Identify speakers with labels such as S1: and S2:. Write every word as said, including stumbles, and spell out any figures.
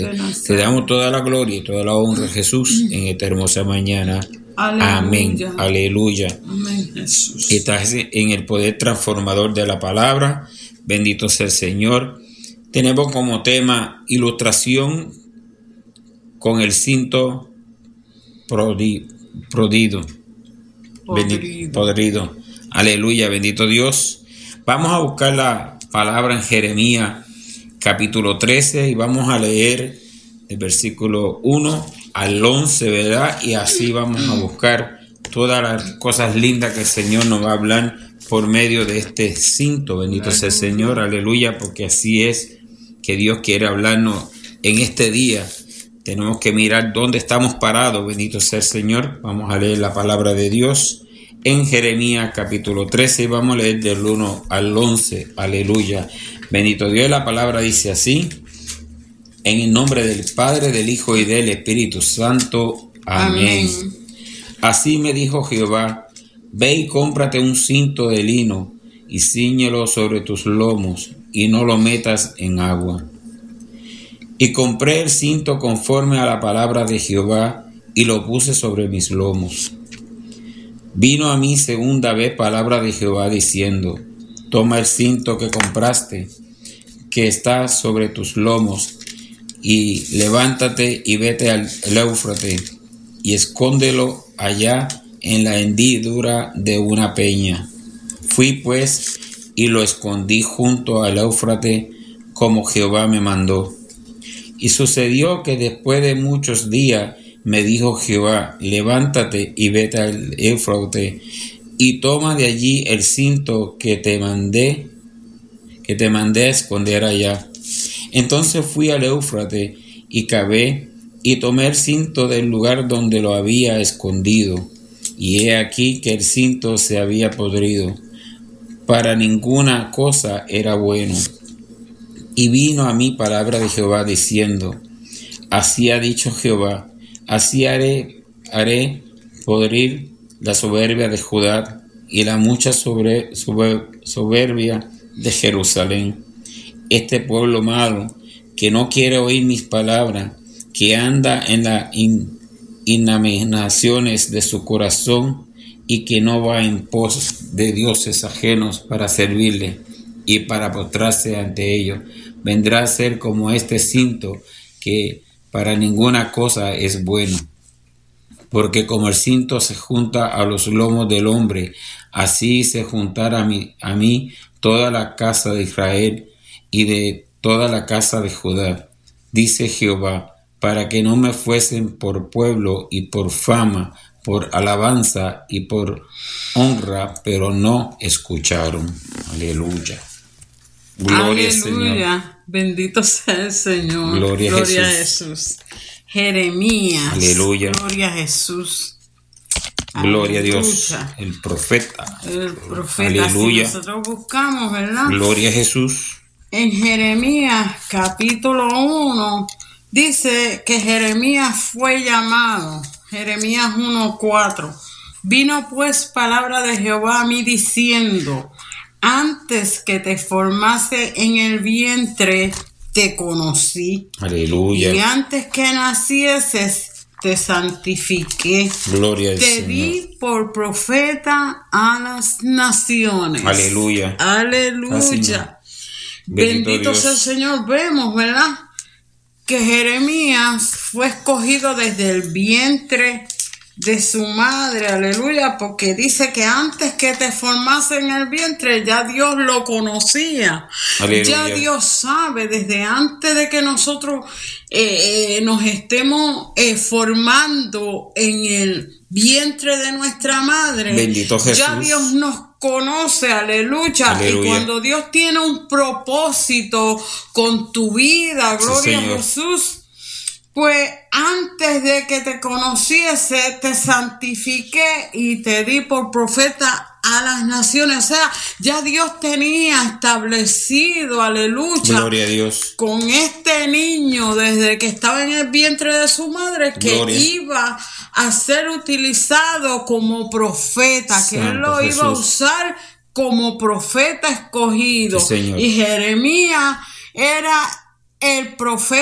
S1: Te damos toda la gloria y toda la honra, Jesús, en esta hermosa mañana. Aleluya. Amén. Aleluya.
S2: Amén, Jesús.
S1: Estás en el poder transformador de la palabra. Bendito sea el Señor. Tenemos como tema ilustración con el cinto prodi, prodido.
S2: Podrido.
S1: Podrido. Aleluya. Bendito Dios. Vamos a buscar la palabra en Jeremías capítulo trece y vamos a leer el versículo uno al once, ¿verdad? Y así vamos a buscar todas las cosas lindas que el Señor nos va a hablar por medio de este cinto. Bendito sea el Señor, aleluya, porque así es que Dios quiere hablarnos en este día. Tenemos que mirar dónde estamos parados. Bendito sea el Señor. Vamos a leer la palabra de Dios en Jeremías capítulo trece y vamos a leer del uno al once. Aleluya. Bendito Dios. La palabra dice así: en el nombre del Padre, del Hijo y del Espíritu Santo. Amén. Amén. Así me dijo Jehová: ve y cómprate un cinto de lino y cíñelo sobre tus lomos y no lo metas en agua. Y compré el cinto conforme a la palabra de Jehová y lo puse sobre mis lomos. Vino a mí segunda vez palabra de Jehová diciendo: toma el cinto que compraste, que está sobre tus lomos, y levántate y vete al Éufrates, y escóndelo allá en la hendidura de una peña. Fui pues y lo escondí junto al Éufrates, como Jehová me mandó. Y sucedió que después de muchos días me dijo Jehová: levántate y vete al Éufrates, y toma de allí el cinto que te mandé, que te mandé a esconder allá. Entonces fui al Éufrates y cavé y tomé el cinto del lugar donde lo había escondido, y he aquí que el cinto se había podrido, para ninguna cosa era bueno. Y vino a mí palabra de Jehová diciendo: así ha dicho Jehová, así haré, haré podrir la soberbia de Judá y la mucha sobre, sobre, soberbia de Jerusalén. Este pueblo malo, que no quiere oír mis palabras, que anda en las in, imaginaciones de su corazón y que no va en pos de dioses ajenos para servirle y para postrarse ante ellos, vendrá a ser como este cinto que para ninguna cosa es bueno. Porque como el cinto se junta a los lomos del hombre, así se juntará a mí, a mí toda la casa de Israel y de toda la casa de Judá, dice Jehová, para que no me fuesen por pueblo y por fama, por alabanza y por honra, pero no escucharon. Aleluya.
S2: Gloria al Señor. Bendito sea el Señor.
S1: Gloria,
S2: Gloria
S1: a
S2: Jesús. a Jesús. Jeremías.
S1: Aleluya.
S2: Gloria a Jesús.
S1: Gloria
S2: Aleluya.
S1: a Dios. El profeta.
S2: El profeta.
S1: Aleluya.
S2: Si nosotros buscamos, ¿verdad?
S1: Gloria a Jesús.
S2: En Jeremías capítulo uno dice que Jeremías fue llamado. Jeremías uno cuatro. Vino pues palabra de Jehová a mí diciendo: antes que te formase en el vientre, te conocí.
S1: Aleluya.
S2: Y antes que nacieses, te santifiqué.
S1: Gloria al
S2: Te
S1: Señor.
S2: di por profeta a las naciones.
S1: Aleluya.
S2: Aleluya.
S1: Bendito,
S2: Bendito
S1: Dios.
S2: sea el Señor. Vemos, ¿verdad?, que Jeremías fue escogido desde el vientre de su madre, aleluya, porque dice que antes que te formase en el vientre ya Dios lo conocía. Aleluya. Ya Dios sabe desde antes de que nosotros eh, eh, nos estemos eh, formando en el vientre de nuestra madre.
S1: Bendito Jesús.
S2: Ya Dios nos conoce, aleluya.
S1: Aleluya.
S2: Y cuando Dios tiene un propósito con tu vida, gloria
S1: sí,
S2: a Jesús, pues antes de que te conociese, te santifiqué y te di por profeta a las naciones. O sea, ya Dios tenía establecido, aleluya,
S1: gloria a Dios,
S2: con este niño desde que estaba en el vientre de su madre, que
S1: gloria.
S2: iba a ser utilizado como profeta, Santo que él lo Jesús. Iba a usar como profeta escogido.
S1: Sí, Señor.
S2: Y Jeremías era el profeta